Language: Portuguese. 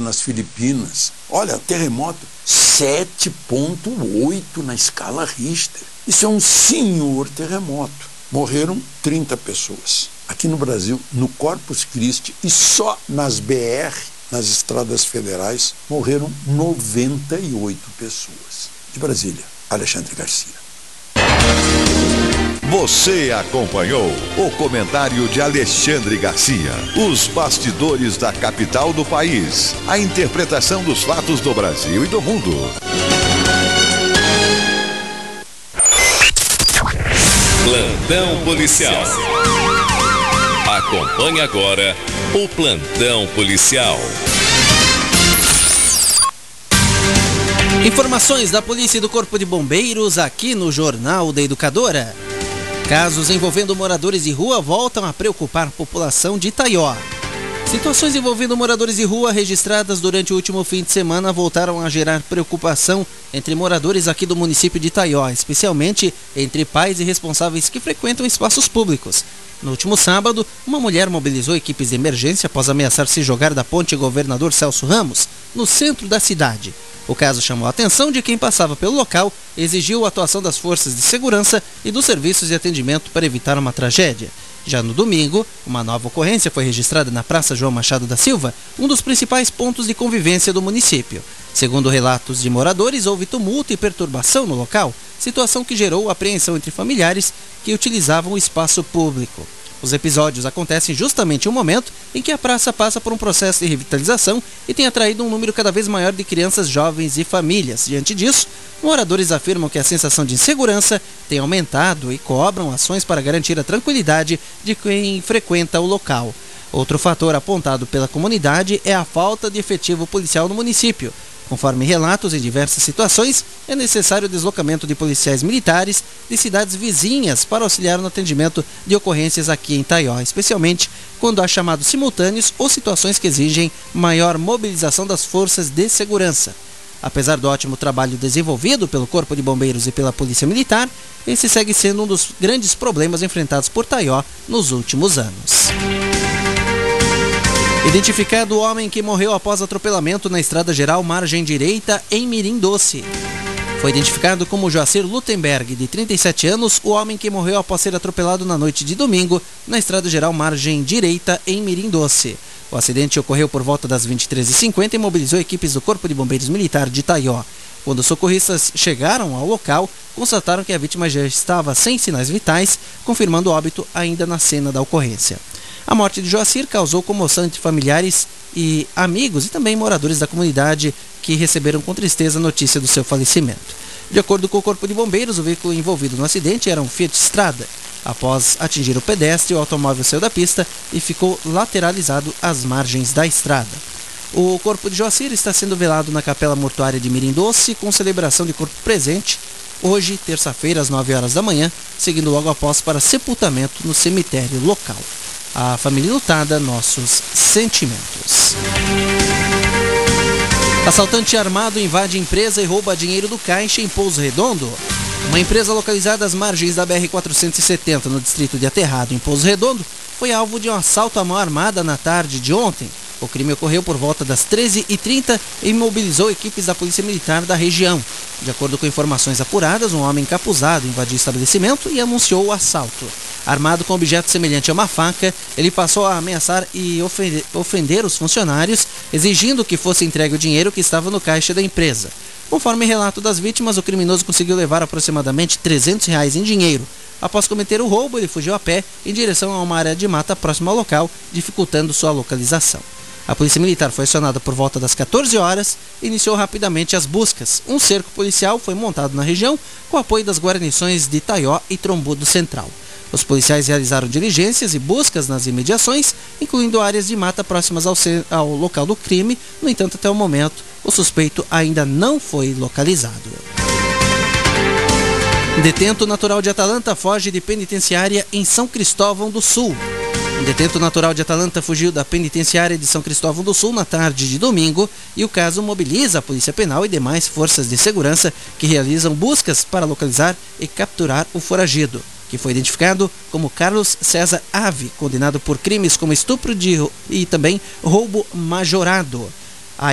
nas Filipinas. Olha, terremoto 7,8 na escala Richter. Isso é um senhor terremoto. Morreram 30 pessoas. Aqui no Brasil, no Corpus Christi e só nas BR, nas estradas federais, morreram 98 pessoas. De Brasília, Alexandre Garcia. Você acompanhou o comentário de Alexandre Garcia. Os bastidores da capital do país. A interpretação dos fatos do Brasil e do mundo. Plantão policial. Acompanhe agora o Plantão policial. Informações da polícia e do Corpo de Bombeiros aqui no Jornal da Educadora. Casos envolvendo moradores de rua voltam a preocupar a população de Itaió. Situações envolvendo moradores de rua registradas durante o último fim de semana voltaram a gerar preocupação entre moradores aqui do município de Itaió, especialmente entre pais e responsáveis que frequentam espaços públicos. No último sábado, uma mulher mobilizou equipes de emergência após ameaçar se jogar da ponte Governador Celso Ramos, no centro da cidade. O caso chamou a atenção de quem passava pelo local e exigiu a atuação das forças de segurança e dos serviços de atendimento para evitar uma tragédia. Já no domingo, uma nova ocorrência foi registrada na Praça João Machado da Silva, um dos principais pontos de convivência do município. Segundo relatos de moradores, houve tumulto e perturbação no local, situação que gerou apreensão entre familiares que utilizavam o espaço público. Os episódios acontecem justamente em um momento em que a praça passa por um processo de revitalização e tem atraído um número cada vez maior de crianças, jovens e famílias. Diante disso, moradores afirmam que a sensação de insegurança tem aumentado e cobram ações para garantir a tranquilidade de quem frequenta o local. Outro fator apontado pela comunidade é a falta de efetivo policial no município. Conforme relatos em diversas situações, é necessário o deslocamento de policiais militares de cidades vizinhas para auxiliar no atendimento de ocorrências aqui em Itaió, especialmente quando há chamados simultâneos ou situações que exigem maior mobilização das forças de segurança. Apesar do ótimo trabalho desenvolvido pelo Corpo de Bombeiros e pela Polícia Militar, esse segue sendo um dos grandes problemas enfrentados por Itaió nos últimos anos. Identificado o homem que morreu após atropelamento na Estrada Geral Margem Direita, em Mirim Doce. Foi identificado como Joacir Lutemberg, de 37 anos, o homem que morreu após ser atropelado na noite de domingo na Estrada Geral Margem Direita, em Mirim Doce. O acidente ocorreu por volta das 23h50 e mobilizou equipes do Corpo de Bombeiros Militar de Itaió. Quando os socorristas chegaram ao local, constataram que a vítima já estava sem sinais vitais, confirmando o óbito ainda na cena da ocorrência. A morte de Joacir causou comoção entre familiares e amigos e também moradores da comunidade que receberam com tristeza a notícia do seu falecimento. De acordo com o Corpo de Bombeiros, o veículo envolvido no acidente era um Fiat Strada. Após atingir o pedestre, o automóvel saiu da pista e ficou lateralizado às margens da estrada. O corpo de Joacir está sendo velado na Capela Mortuária de Mirim Doce, com celebração de corpo presente, hoje, terça-feira, às 9 horas da manhã, seguindo logo após para sepultamento no cemitério local. A família lutada, nossos sentimentos. Assaltante armado invade empresa e rouba dinheiro do caixa em Pouso Redondo. Uma empresa localizada às margens da BR-470, no distrito de Aterrado, em Pouso Redondo, foi alvo de um assalto à mão armada na tarde de ontem. O crime ocorreu por volta das 13h30 e mobilizou equipes da Polícia Militar da região. De acordo com informações apuradas, um homem encapuzado invadiu o estabelecimento e anunciou o assalto. Armado com objeto semelhante a uma faca, ele passou a ameaçar e ofender os funcionários, exigindo que fosse entregue o dinheiro que estava no caixa da empresa. Conforme relato das vítimas, o criminoso conseguiu levar aproximadamente R$300 em dinheiro. Após cometer o roubo, ele fugiu a pé em direção a uma área de mata próxima ao local, dificultando sua localização. A Polícia Militar foi acionada por volta das 14 horas e iniciou rapidamente as buscas. Um cerco policial foi montado na região com apoio das guarnições de Itaió e Trombudo Central. Os policiais realizaram diligências e buscas nas imediações, incluindo áreas de mata próximas ao local do crime. No entanto, até o momento, o suspeito ainda não foi localizado. Detento natural de Atalanta foge de penitenciária em São Cristóvão do Sul. Um detento natural de Atalanta fugiu da penitenciária de São Cristóvão do Sul na tarde de domingo e o caso mobiliza a Polícia Penal e demais forças de segurança que realizam buscas para localizar e capturar o foragido, que foi identificado como Carlos César Ave, condenado por crimes como estupro e também roubo majorado.